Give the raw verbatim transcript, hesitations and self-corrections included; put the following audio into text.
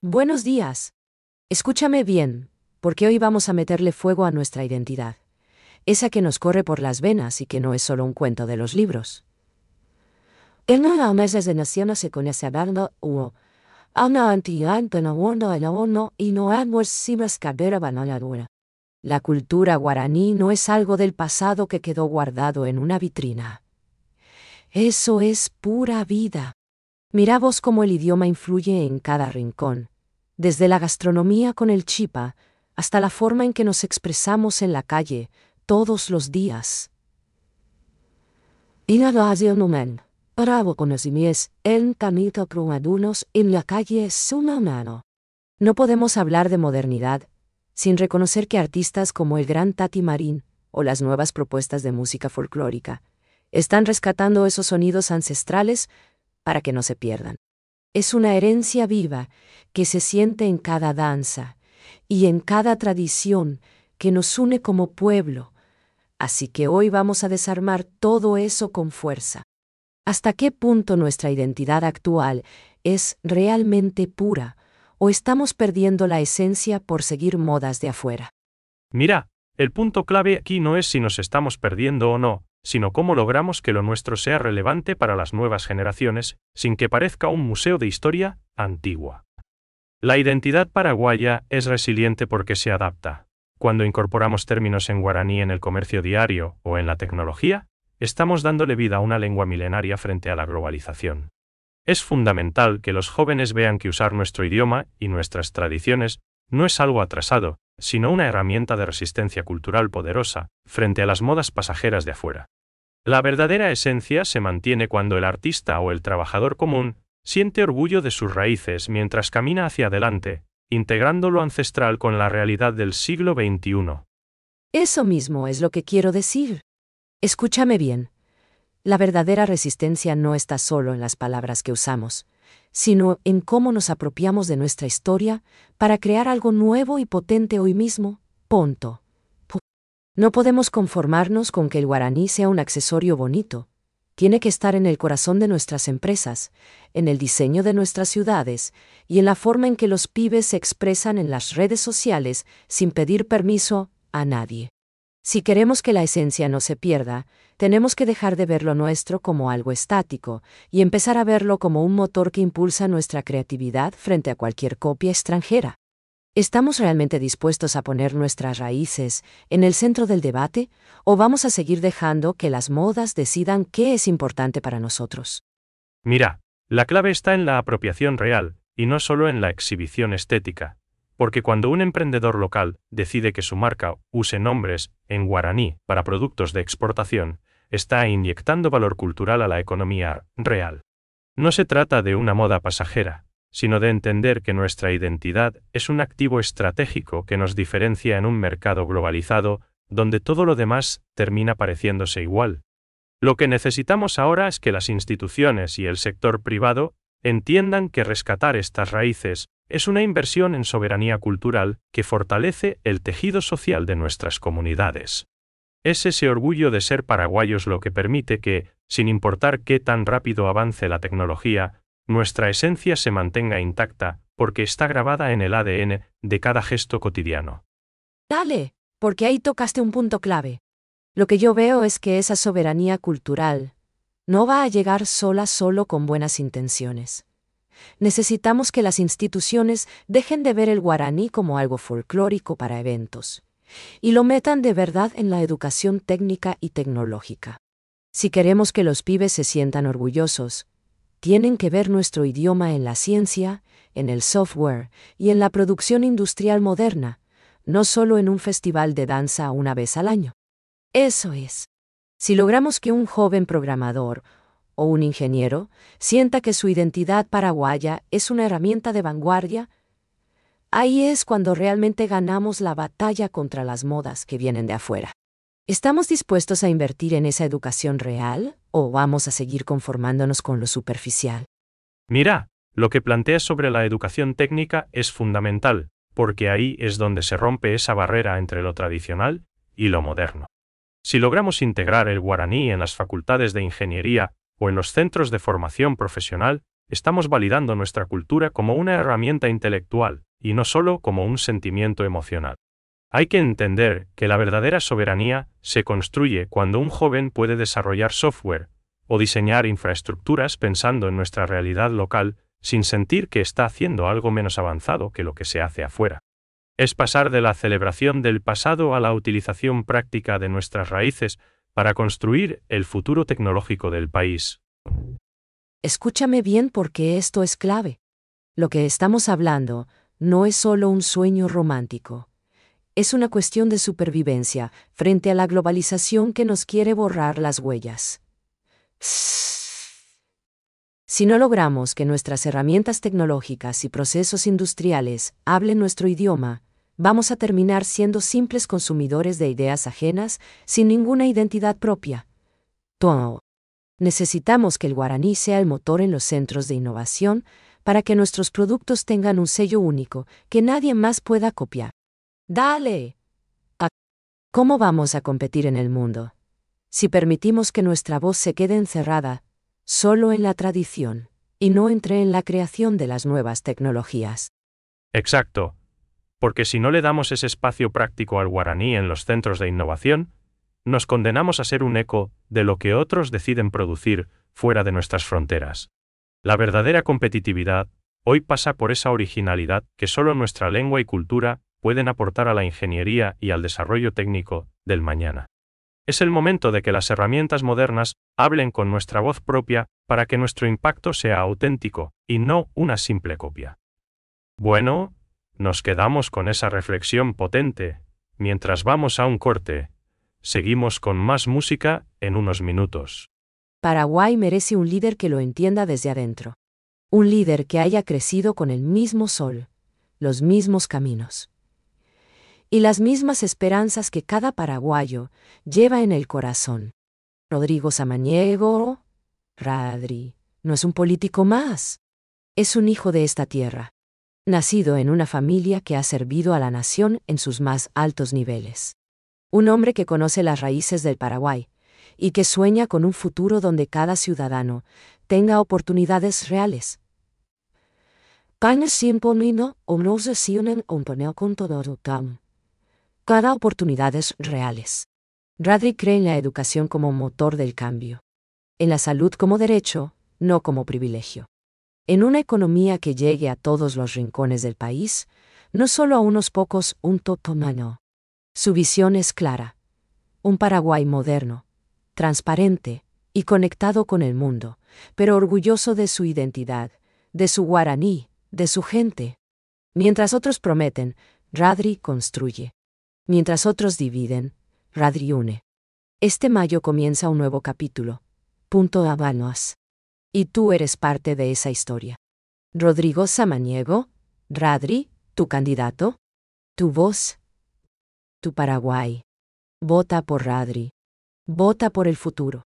Buenos días. Escúchame bien, porque hoy vamos a meterle fuego a nuestra identidad, esa que nos corre por las venas y que no es solo un cuento de los libros. En una meses de naciones se conoce hablando o una antiguidad de la onda de la ono y no hay simas cadera bananadura. La cultura guaraní no es algo del pasado que quedó guardado en una vitrina. Eso es pura vida. Mirá vos cómo el idioma influye en cada rincón, desde la gastronomía con el chipa hasta la forma en que nos expresamos en la calle todos los días. Inalazianumen, bravo conocimientos, en camito prumadunos en la calle es una mano. No podemos hablar de modernidad sin reconocer que artistas como el gran Tati Marín o las nuevas propuestas de música folclórica están rescatando esos sonidos ancestrales para que no se pierdan. Es una herencia viva que se siente en cada danza y en cada tradición que nos une como pueblo. Así que hoy vamos a desarmar todo eso con fuerza. ¿Hasta qué punto nuestra identidad actual es realmente pura o estamos perdiendo la esencia por seguir modas de afuera? Mira, el punto clave aquí no es si nos estamos perdiendo o no, sino cómo logramos que lo nuestro sea relevante para las nuevas generaciones, sin que parezca un museo de historia antigua. La identidad paraguaya es resiliente porque se adapta. Cuando incorporamos términos en guaraní en el comercio diario o en la tecnología, estamos dándole vida a una lengua milenaria frente a la globalización. Es fundamental que los jóvenes vean que usar nuestro idioma y nuestras tradiciones no es algo atrasado, sino una herramienta de resistencia cultural poderosa frente a las modas pasajeras de afuera. La verdadera esencia se mantiene cuando el artista o el trabajador común siente orgullo de sus raíces mientras camina hacia adelante, integrando lo ancestral con la realidad del siglo veintiuno. Eso mismo es lo que quiero decir. Escúchame bien. La verdadera resistencia no está solo en las palabras que usamos, sino en cómo nos apropiamos de nuestra historia para crear algo nuevo y potente hoy mismo. Punto. No podemos conformarnos con que el guaraní sea un accesorio bonito. Tiene que estar en el corazón de nuestras empresas, en el diseño de nuestras ciudades y en la forma en que los pibes se expresan en las redes sociales sin pedir permiso a nadie. Si queremos que la esencia no se pierda, tenemos que dejar de ver lo nuestro como algo estático y empezar a verlo como un motor que impulsa nuestra creatividad frente a cualquier copia extranjera. ¿Estamos realmente dispuestos a poner nuestras raíces en el centro del debate o vamos a seguir dejando que las modas decidan qué es importante para nosotros? Mira, la clave está en la apropiación real, y no solo en la exhibición estética. Porque cuando un emprendedor local decide que su marca use nombres en guaraní para productos de exportación, está inyectando valor cultural a la economía real. No se trata de una moda pasajera, sino de entender que nuestra identidad es un activo estratégico que nos diferencia en un mercado globalizado, donde todo lo demás termina pareciéndose igual. Lo que necesitamos ahora es que las instituciones y el sector privado entiendan que rescatar estas raíces es una inversión en soberanía cultural que fortalece el tejido social de nuestras comunidades. Es ese orgullo de ser paraguayos lo que permite que, sin importar qué tan rápido avance la tecnología, nuestra esencia se mantenga intacta, porque está grabada en el A D N de cada gesto cotidiano. Dale, porque ahí tocaste un punto clave. Lo que yo veo es que esa soberanía cultural no va a llegar sola solo con buenas intenciones. Necesitamos que las instituciones dejen de ver el guaraní como algo folclórico para eventos y lo metan de verdad en la educación técnica y tecnológica. Si queremos que los pibes se sientan orgullosos, tienen que ver nuestro idioma en la ciencia, en el software y en la producción industrial moderna, no solo en un festival de danza una vez al año. Eso es. Si logramos que un joven programador o un ingeniero sienta que su identidad paraguaya es una herramienta de vanguardia, ahí es cuando realmente ganamos la batalla contra las modas que vienen de afuera. ¿Estamos dispuestos a invertir en esa educación real o vamos a seguir conformándonos con lo superficial? Mira, lo que planteas sobre la educación técnica es fundamental, porque ahí es donde se rompe esa barrera entre lo tradicional y lo moderno. Si logramos integrar el guaraní en las facultades de ingeniería o en los centros de formación profesional, estamos validando nuestra cultura como una herramienta intelectual, y no solo como un sentimiento emocional. Hay que entender que la verdadera soberanía se construye cuando un joven puede desarrollar software o diseñar infraestructuras pensando en nuestra realidad local, sin sentir que está haciendo algo menos avanzado que lo que se hace afuera. Es pasar de la celebración del pasado a la utilización práctica de nuestras raíces para construir el futuro tecnológico del país. Escúchame bien porque esto es clave. Lo que estamos hablando no es solo un sueño romántico. Es una cuestión de supervivencia frente a la globalización que nos quiere borrar las huellas. Si no logramos que nuestras herramientas tecnológicas y procesos industriales hablen nuestro idioma, vamos a terminar siendo simples consumidores de ideas ajenas sin ninguna identidad propia. Todo. Necesitamos que el guaraní sea el motor en los centros de innovación para que nuestros productos tengan un sello único que nadie más pueda copiar. ¡Dale! ¿A ¿Cómo vamos a competir en el mundo si permitimos que nuestra voz se quede encerrada solo en la tradición y no entre en la creación de las nuevas tecnologías? Exacto. Porque si no le damos ese espacio práctico al guaraní en los centros de innovación, nos condenamos a ser un eco de lo que otros deciden producir fuera de nuestras fronteras. La verdadera competitividad hoy pasa por esa originalidad que solo nuestra lengua y cultura pueden aportar a la ingeniería y al desarrollo técnico del mañana. Es el momento de que las herramientas modernas hablen con nuestra voz propia para que nuestro impacto sea auténtico y no una simple copia. Bueno, nos quedamos con esa reflexión potente. Mientras vamos a un corte, seguimos con más música en unos minutos. Paraguay merece un líder que lo entienda desde adentro. Un líder que haya crecido con el mismo sol, los mismos caminos y las mismas esperanzas que cada paraguayo lleva en el corazón. Rodrigo Samaniego, Radri, no es un político más. Es un hijo de esta tierra, nacido en una familia que ha servido a la nación en sus más altos niveles. Un hombre que conoce las raíces del Paraguay y que sueña con un futuro donde cada ciudadano tenga oportunidades reales. Cada oportunidades reales. Radri cree en la educación como motor del cambio. En la salud como derecho, no como privilegio. En una economía que llegue a todos los rincones del país, no solo a unos pocos, un totomano. Su visión es clara. Un Paraguay moderno, transparente y conectado con el mundo, pero orgulloso de su identidad, de su guaraní, de su gente. Mientras otros prometen, Radri construye. Mientras otros dividen, Radri une. Este mayo comienza un nuevo capítulo. Punto Habanos. Y tú eres parte de esa historia. Rodrigo Samaniego, Radri, tu candidato, tu voz, tu Paraguay. Vota por Radri. Vota por el futuro.